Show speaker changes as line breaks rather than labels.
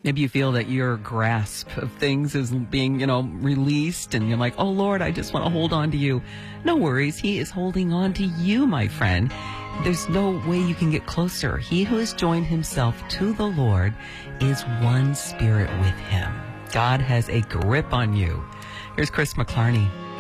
Maybe you feel that your grasp of things is being, released, and you're like, oh, Lord, I just want to hold on to you. No worries. He is holding on to you, my friend. There's no way you can get closer. He who has joined himself to the Lord is one spirit with him. God has a grip on you. Here's Chris McClarney.